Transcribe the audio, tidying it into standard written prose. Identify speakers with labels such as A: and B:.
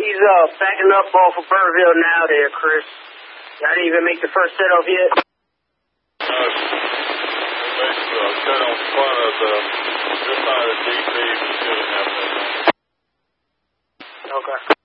A: he's backing up off of Burville now there, Chris. I didn't even make the first set off yet.
B: It makes a cut on front of this side of the DP, but shouldn't have that.
A: Okay.